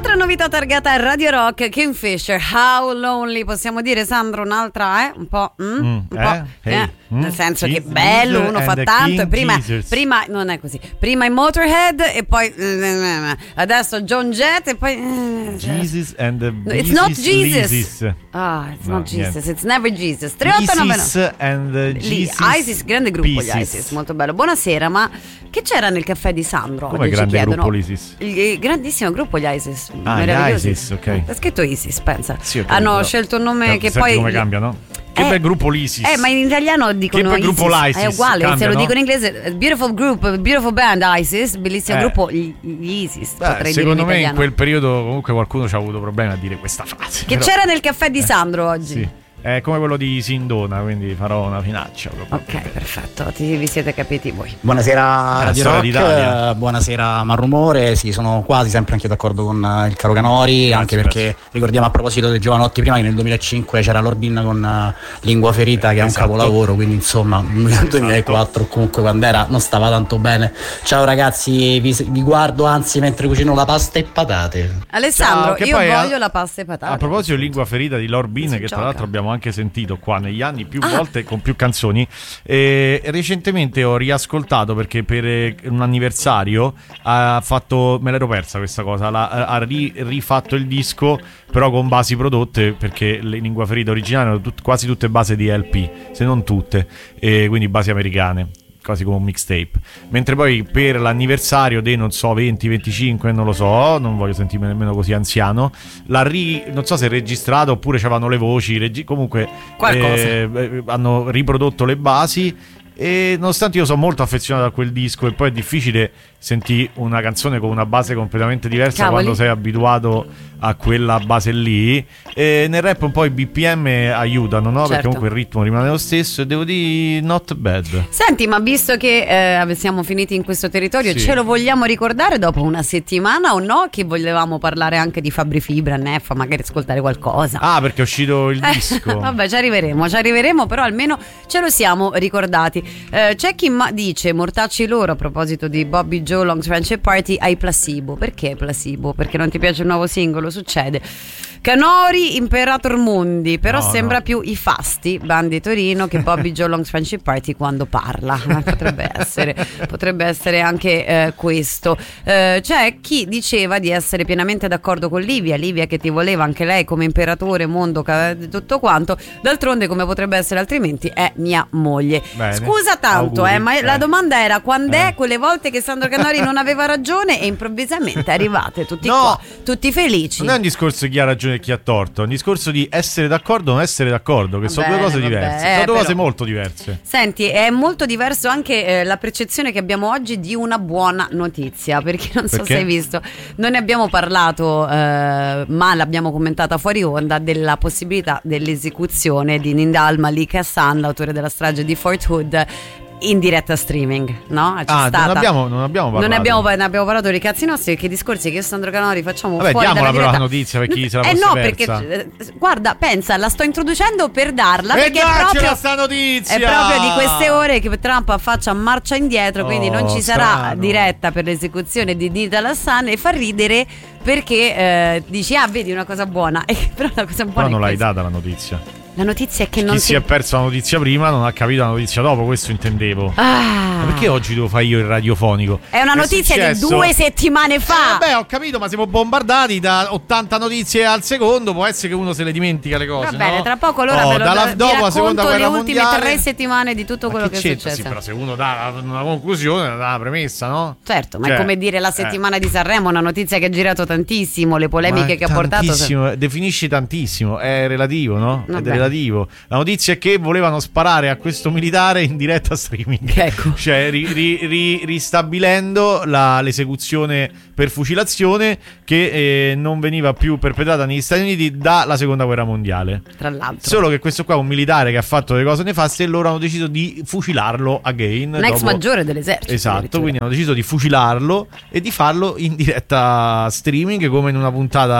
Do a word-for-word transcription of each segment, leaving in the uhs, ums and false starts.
Un'altra novità targata a Radio Rock, Kingfisher, How Lonely, possiamo dire, Sandro, un'altra, eh? Un po', mm? Mm, un po', eh? eh? Hey. Mm. Nel senso che Jesus bello, uno fa and the tanto King e prima, Jesus. prima, non è così, prima i Motorhead e poi adesso John Jett e poi Jesus and the No, it's not Jesus. Isis. Ah, it's No, not Jesus, niente. it's never Jesus. tre otto nove Isis and the Lì, Jesus Isis, grande gruppo Pieces. gli Isis, molto bello. Buonasera, ma che c'era nel caffè di Sandro? Come Oggi ci grande chiedono. gruppo l'Isis? Il, il grandissimo gruppo gli Isis. Ah, gli meravigliosi. Isis, ok. È scritto Isis, pensa. Sì, ho capito, Hanno però. scelto un nome Eh, che senti poi come cambia, no? Che Eh, bel gruppo l'Isis. Eh, ma in italiano dicono Che bel Isis. gruppo l'Isis. È uguale, Cambia, se lo no? dicono in inglese, beautiful group, beautiful band Isis, bellissimo Eh. gruppo gli gli Isis. Beh, potrei secondo dire in me in italiano. quel periodo comunque qualcuno ci ha avuto problemi a dire questa frase. Che però- c'era nel caffè di Sandro oggi? Sì. È come quello di Sindona, quindi farò una finaccia proprio. Ok, perfetto, ti, vi siete capiti voi. Buonasera Radio storia Rock, d'Italia. eh, buonasera Marrumore, sì, sono quasi sempre anche d'accordo con eh, il caro Canori, anche perché grazie. ricordiamo a proposito dei Giovanotti prima che nel duemilacinque c'era Lordin con eh, Lingua Ferita che è un Esatto. capolavoro, quindi insomma nel duemilaquattro comunque quando era non stava tanto bene. Ciao ragazzi, vi, vi guardo anzi mentre cucino la pasta e patate. Alessandro, Ciao, che io poi voglio a- la pasta e patate. A proposito di Lingua Ferita di Lord Bean, Si che tra gioca. l'altro abbiamo anche sentito qua negli anni più Ah. volte con più canzoni, e recentemente ho riascoltato perché per eh, un anniversario ha fatto, me l'ero persa questa cosa, l'ha- ha ri- rifatto il disco però con basi prodotte, perché le Lingua Ferita originali erano tut- quasi tutte base di L P, se non tutte, e quindi basi americane, quasi come un mixtape. Mentre poi per l'anniversario dei non so venti venticinque, non lo so, non voglio sentirmi nemmeno così anziano, l'ha ri, non so se registrato oppure c'avevano le voci, regi- comunque Qualcosa. eh, eh, hanno riprodotto le basi. E nonostante io sono molto affezionato a quel disco, e poi è difficile sentire una canzone con una base completamente diversa Cavoli. quando sei abituato a quella base lì, e nel rap un po' i B P M aiutano, no? Perché Certo. comunque il ritmo rimane lo stesso, e devo dire not bad. Senti, ma visto che eh, siamo finiti in questo territorio, Sì. ce lo vogliamo ricordare dopo una settimana o no? Che volevamo parlare anche di Fabri Fibra, Neffa, magari ascoltare qualcosa. Ah, perché è uscito il Eh, disco. vabbè, ci arriveremo, ci arriveremo, però almeno ce lo siamo ricordati. Eh, c'è chi ma- dice, mortacci loro, a proposito di Bobby Joe Long Friendship Party, ai placebo. Perché placebo? Perché non ti piace il nuovo singolo? Succede. Canori, Imperator Mundi, però No, sembra no. più i Fasti, Bandi Torino, che Bobby Joe Long Friendship Party quando parla. Eh, potrebbe essere, potrebbe essere anche eh, questo. Eh, c'è chi diceva di essere pienamente d'accordo con Livia, Livia che ti voleva anche lei come imperatore, mondo, ca- tutto quanto. D'altronde, come potrebbe essere altrimenti, è mia moglie. Bene. Scusa tanto, Auguri. eh, ma la Eh. domanda era quando Eh. è quelle volte che Sandro Canori non aveva ragione e improvvisamente arrivate tutti No. qua, tutti felici. Non è un discorso di chi ha ragione e chi ha torto, è un discorso di essere d'accordo o non essere d'accordo, che Va sono bene, due cose vabbè, diverse. eh, sono due cose però- molto diverse. Senti, è molto diverso anche eh, la percezione che abbiamo oggi di una buona notizia, perché non so Perché? se hai visto, non ne abbiamo parlato, eh, ma l'abbiamo commentata fuori onda, della possibilità dell'esecuzione di Nindal Malik Hassan, l'autore della strage di Fort Hood, in diretta streaming, no? C'è Ah, stata. non abbiamo, non abbiamo parlato. Non ne abbiamo, ne abbiamo parlato dei cazzi nostri, che discorsi che io e Sandro Canori facciamo Vabbè, fuori diamola dalla però la diretta. notizia per chi se la Eh fosse no, persa. perché eh, guarda, pensa, la sto introducendo per darla, E perché è daccela proprio sta notizia! è proprio di queste ore che Trump faccia marcia indietro, quindi Oh, non ci sarà strano. diretta per l'esecuzione di Nidal Hassan, e fa ridere perché eh, dici, ah, vedi una cosa buona, e però la cosa buona Però è non l'hai questa. data la notizia. La notizia è che non Chi si si è perso la notizia prima non ha capito la notizia dopo, questo intendevo. Ah. Ma perché oggi devo fare io il radiofonico? È una notizia di successo? due settimane fa. Eh, beh, ho capito, ma siamo bombardati da ottanta notizie al secondo. Può essere che uno se le dimentica le cose. Va bene, no? tra poco allora Oh, ve lo dalla, vi dopo la racconto seconda le guerra ultime mondiale. tre settimane di tutto Ma quello che che è c'entra? successo. Sì, però se uno dà una conclusione, dà una premessa, no? Certo, ma Cioè, è come dire la eh. settimana di Sanremo, una notizia che ha girato tantissimo, le polemiche Ma che ha portato. tantissimo, definisci tantissimo, è relativo, no? Vabbè. È relativo. La notizia è che volevano sparare a questo militare in diretta streaming. Ecco. Cioè ri- ri- ri- ristabilendo la- l'esecuzione per fucilazione che eh, non veniva più perpetrata negli Stati Uniti dalla seconda guerra mondiale. Tra l'altro, Solo che questo qua è un militare che ha fatto delle cose nefaste e loro hanno deciso di fucilarlo again. un ex dopo- maggiore dell'esercito. Esatto, addirittura. quindi hanno deciso di fucilarlo e di farlo in diretta streaming, come in una puntata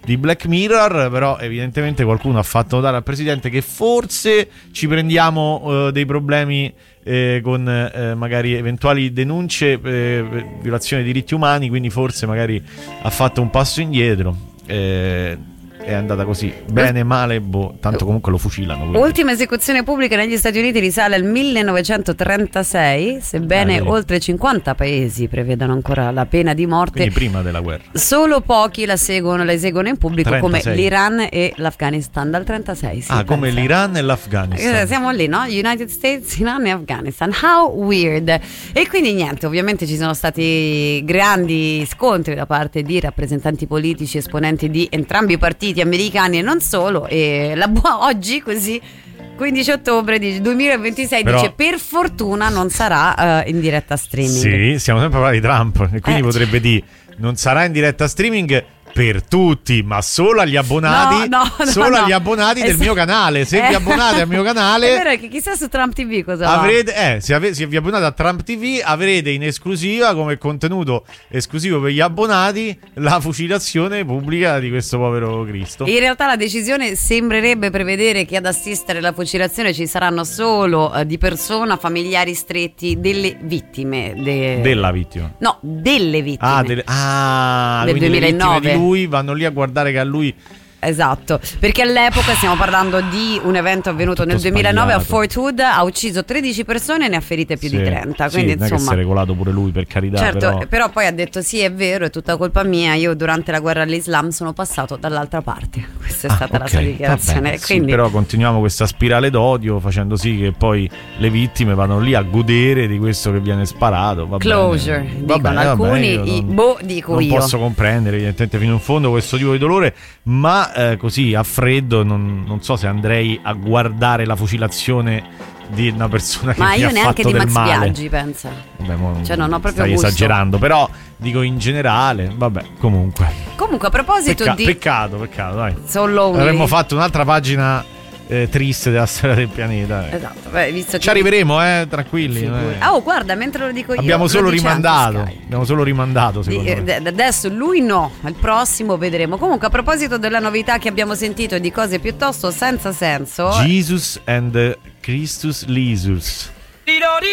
di Black Mirror, però evidentemente qualcuno ha fatto notare al presidente che forse ci prendiamo uh, dei problemi eh, con eh, magari eventuali denunce eh, violazione dei diritti umani, quindi forse magari ha fatto un passo indietro. Eh, è andata così, bene, male, boh, tanto comunque lo fucilano. Quindi. Ultima esecuzione pubblica negli Stati Uniti risale al millenovecentotrentasei, sebbene Ah, oltre cinquanta paesi prevedano ancora la pena di morte. Quindi prima della guerra. Solo pochi la seguono, la eseguono in pubblico, trentasei. come l'Iran e l'Afghanistan dal trentasei. Sì, ah, come pensa. l'Iran e l'Afghanistan. Eh, Siamo lì, no? United States, Iran e Afghanistan. How weird. E quindi niente, ovviamente ci sono stati grandi scontri da parte di rappresentanti politici, esponenti di entrambi i partiti americani e non solo. E la bu- oggi così quindici ottobre di duemilaventisei Però, dice per fortuna non sarà uh, in diretta streaming. Sì, stiamo sempre parlando di Trump e quindi Eh, potrebbe dire non sarà in diretta streaming per tutti, ma solo agli abbonati, No, no, no, solo no. agli abbonati del Es- mio canale. Se Eh. vi abbonate al mio È canale vero che chissà su Trump T V cosa va. avrete, eh, se, ave- se vi abbonate a Trump T V avrete in esclusiva come contenuto esclusivo per gli abbonati la fucilazione pubblica di questo povero Cristo. In realtà la decisione sembrerebbe prevedere che ad assistere alla fucilazione ci saranno solo eh, di persona familiari stretti delle vittime. de- Della vittima. No, delle vittime. Ah, delle- ah Del quindi le vittime duemilanove. di lui vanno lì a guardare che a lui Esatto, perché all'epoca stiamo parlando di un evento avvenuto Tutto nel duemilanove a sbagliato. Fort Hood, ha ucciso tredici persone e ne ha ferite più Sì, di trenta. sì, Quindi non è che si insomma, è regolato pure lui, per carità. certo, però... però... poi ha detto sì, è vero, è tutta colpa mia, io durante la guerra all'Islam sono passato dall'altra parte. Questa è Ah, stata la ok, sua va dichiarazione. bene, sì, Quindi però continuiamo questa spirale d'odio facendo sì che poi le vittime vanno lì a godere di questo che viene sparato. Va closure, bene. dicono Va bene, va alcuni, bene, io i- non, boh, dico non io. posso comprendere evidentemente fino in fondo questo tipo di dolore, ma eh, così a freddo non, non so se andrei a guardare la fucilazione di una persona che Ma mi io ha neanche fatto di del Max male. Biaggi, pensa. Vabbè, mo Cioè, non ho proprio stai gusto. esagerando, però dico in generale, vabbè, comunque. Comunque a proposito Pecca- di Peccato, peccato, dai. solo un Avremmo fatto un'altra pagina eh, triste della storia del pianeta. eh. Esatto, beh, visto che Ci arriveremo, eh, tranquilli. Figuri. eh. Ah, oh, guarda, mentre lo dico io Abbiamo lo solo dice anche rimandato. Sky. Abbiamo solo rimandato, Di- secondo me. eh, d- adesso lui no, al prossimo vedremo. Comunque a proposito della novità che abbiamo sentito e di cose piuttosto senza senso, Jesus and Christus Lisus.